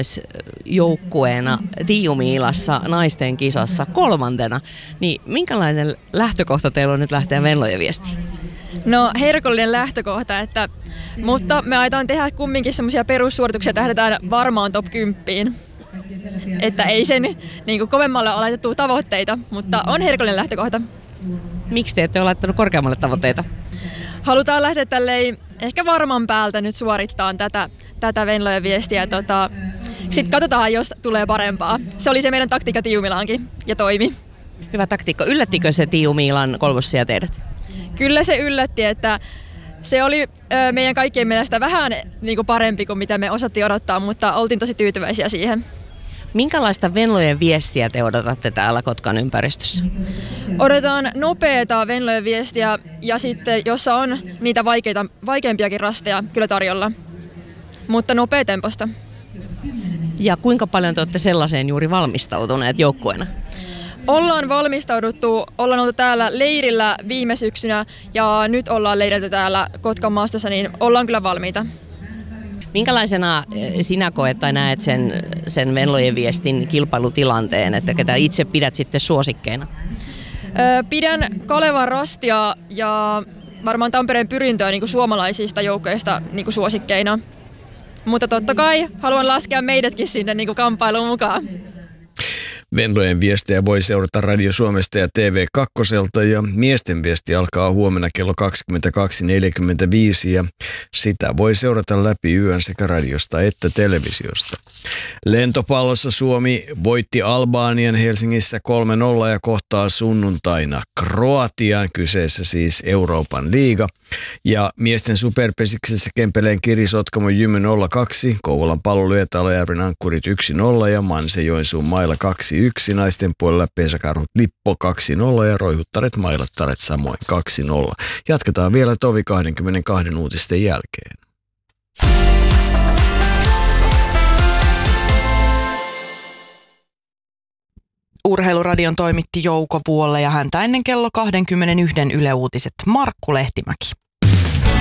suomalaisjoukkueena tiiumiilassa naisten kisassa 3. Niin minkälainen lähtökohta teillä on nyt lähteä Venlojen viestiin? No herkullinen lähtökohta, mutta me aiotaan tehdä kumminkin semmoisia perussuorituksia, tähdätään varmaan top 10. Että ei sen niin kovemmalle ole laitettu tavoitteita, mutta on herkullinen lähtökohta. Miksi te ette ole laittanut korkeammalle tavoitteita? Halutaan lähteä tälleen ehkä varman päältä nyt suorittaa tätä Venlojen viestiä. Sitten katsotaan, jos tulee parempaa. Se oli se meidän taktiikka Tiiumilaankin ja toimi. Hyvä taktiikka. Yllättikö se Tiiumiilan kolmossija teidät? Kyllä se yllätti, että se oli meidän kaikkien mielestä vähän niin kuin parempi kuin mitä me osattiin odottaa, mutta oltiin tosi tyytyväisiä siihen. Minkälaista Venlojen viestiä te odotatte täällä Kotkan ympäristössä? Odotetaan nopeata Venlojen viestiä ja sitten, jossa on niitä vaikeampiakin rasteja kyllä tarjolla, mutta nopeatemposta. Ja kuinka paljon te olette sellaiseen juuri valmistautuneet joukkueena? Ollaan valmistauduttu, ollaan oltu täällä leirillä viime syksynä ja nyt ollaan leiriltä täällä Kotkan maastossa, niin ollaan kyllä valmiita. Minkälaisena sinä koet tai näet sen Venlojen viestin kilpailutilanteen, että ketä itse pidät sitten suosikkeina? Pidän Kalevan Rastia ja varmaan Tampereen Pyrintöä niin kuin suomalaisista joukkoista niin kuin suosikkeina. Mutta totta kai haluan laskea meidätkin sinne niin kuin kamppailuun mukaan. Venlojen viestejä voi seurata Radio Suomesta ja TV2 ja miesten viesti alkaa huomenna kello 22.45 ja sitä voi seurata läpi yön sekä radiosta että televisiosta. Lentopallossa Suomi voitti Albanian Helsingissä 3-0 ja kohtaa sunnuntaina Kroatian, kyseessä siis Euroopan liiga. Ja miesten superpesiksessä Kempeleen Kiri Sotkamo Jymy 0-2, Kouvolan Pallolyö Talojärven Ankkurit 1-0 ja Manse Joensuun Maila 2-1, naisten puolella Pesäkarhut Lippo 2-0 ja Roihuttaret Mailattaret samoin 2-0. Jatketaan vielä tovi 22 uutisten jälkeen. Urheiluradion toimitti Jouko Vuolle ja häntä ennen kello 21 Yle Uutiset Markku Lehtimäki.